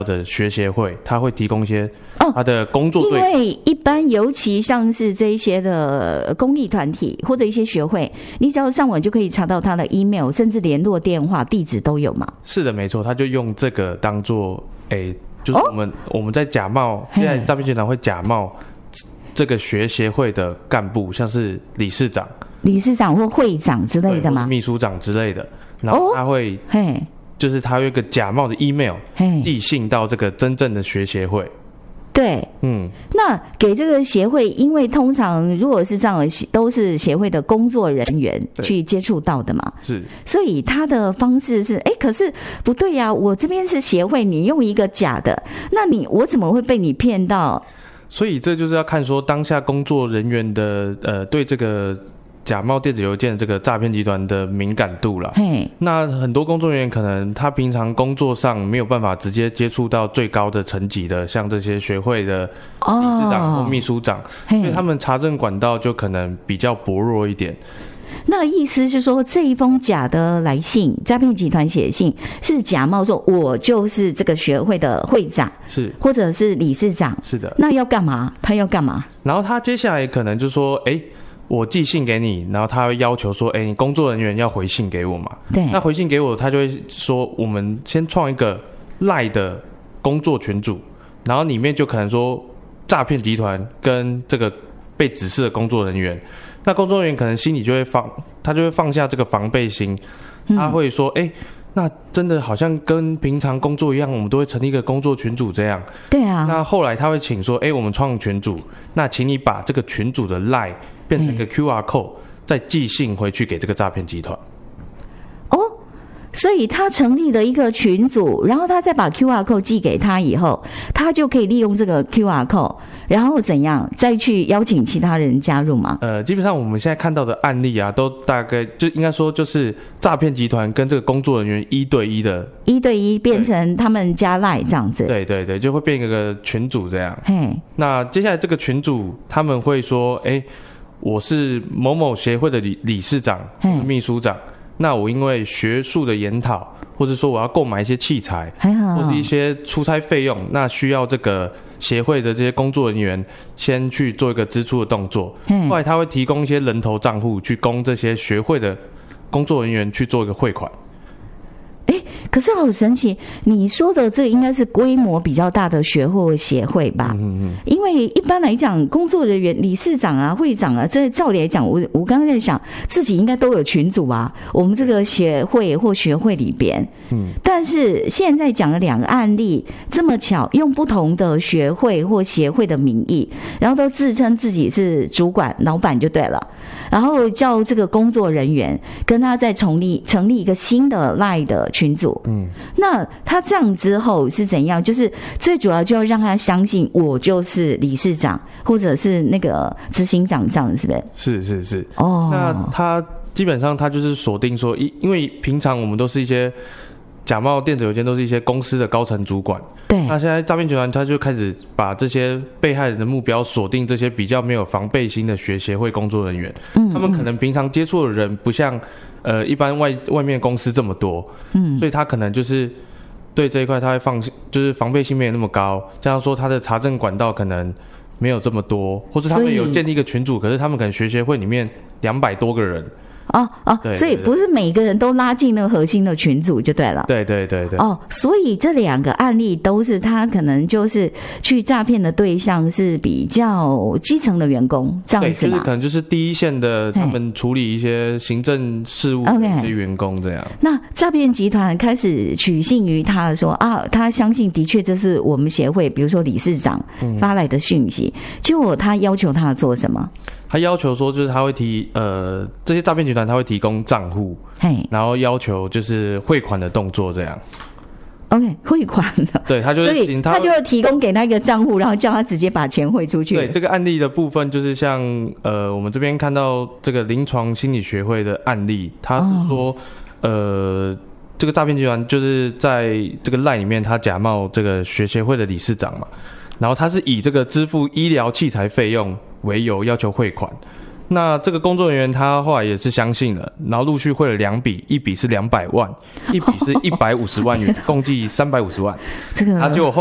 的学协会，他会提供一些他的工作对象。 因为一般尤其像是这一些的公益团体或者一些学会，你只要上网就可以查到他的 email， 甚至联络电话、地址都有嘛。 是的，没错，他就用这个当做就是我们在假冒，现在诈骗集团会假冒这个学协会的干部，像是理事长或会长之类的吗？秘书长之类的，然后他会就是他有一个假冒的 email 寄信到这个真正的学协会。 对，那给这个协会，因为通常如果是这样，都是协会的工作人员去接触到的嘛， 是， 所以他的方式是，可是不对呀，我这边是协会，你用一个假的，那我怎么会被你骗到？ 所以这就是要看说当下工作人员的对这个假冒电子邮件这个诈骗集团的敏感度啦。那很多工作人员可能他平常工作上没有办法直接接触到最高的层级的，像这些学会的理事长或秘书长，所以他们查证管道就可能比较薄弱一点。 那意思是说，这一封假的来信，诈骗集团写信是假冒说我就是这个学会的会长， 是， 或者是理事长， 是的。 那要干嘛？他要干嘛？ 然后他接下来可能就说，我寄信给你，然后他会要求说，你工作人员要回信给我嘛？ 对。 那回信给我，他就会说，我们先创一个 LINE 的工作群组，然后里面就可能说诈骗集团跟这个被指示的工作人员，那工作人员可能心里就会放下这个防备心，他会说，那真的好像跟平常工作一样，我们都会成立一个工作群组这样。 对啊。那后来他会请说，我们创群组，那请你把这个群组的 LINE 变成一个 QR code，再寄信回去给这个诈骗集团。 所以他成立了一个群组，然后他再把 QR code 寄给他以后，他就可以利用这个 QR code， 然后怎样再去邀请其他人加入吗？ 基本上我们现在看到的案例啊，都大概就应该说就是诈骗集团跟这个工作人员1对1 变成他们加 LINE 这样子。 对对对，就会变一个群组这样。那接下来这个群组他们会说，我是某某协会的理事长或是秘书长，那我因为学术的研讨，或者说我要购买一些器材，或是一些出差费用，那需要这个协会的这些工作人员先去做一个支出的动作，后来他会提供一些人头账户去供这些学会的工作人员去做一个汇款。 可是好神奇，你说的这个应该是规模比较大的学会协会吧？因为一般来讲，工作人员、理事长啊、会长啊，这照理来讲，我刚刚在想，自己应该都有群组啊。我们这个协会或学会里边，但是现在讲了2个案例，这么巧，用不同的学会或协会的名义，然后都自称自己是主管、老板就对了，然后叫这个工作人员跟他再成立一个新的 LINE 的群组。那他这样之后是怎样？就是最主要就要让他相信我就是理事长或者是那个执行长，这样是不是？ 是。那他基本上他就是锁定说，因为平常我们都是一些假冒电子邮件，都是一些公司的高层主管。 对。 那现在诈骗集团他就开始把这些被害人的目标锁定这些比较没有防备心的协会工作人员。他们可能平常接触的人不像一般外面公司这么多，所以他可能就是对这一块他会就是防备心没有那么高，这样说他的查证管道可能没有这么多，或是他们有建立一个群组，可是他们可能协会里面200多个人。 所以不是每个人都拉进那个核心的群组就对了。 对。 所以这2个案例都是他可能就是去诈骗的对象是比较基层的员工，这样子吗？对， 就是可能就是第一线的，他们处理一些行政事务的一些员工这样。 那诈骗集团开始取信于他说他相信的确这是我们协会，比如说理事长发来的讯息，结果他要求他做什么？ 他要求说，就是他会这些诈骗集团他会提供账户，然后要求就是汇款的动作这样。 OK， 汇款的。 对，他就所以他就提供给他一个账户，然后叫他直接把钱汇出去。 对，这个案例的部分就是像我们这边看到这个临床心理学会的案例，他是说这个诈骗集团就是在这个 LINE 里面，他假冒这个协会的理事长嘛，然后他是以这个支付医疗器材费用为由要求汇款， 那这个工作人员他后来也是相信了，然后陆续汇了2笔，一笔是200万，一笔是150万元，共计350万。 这个他就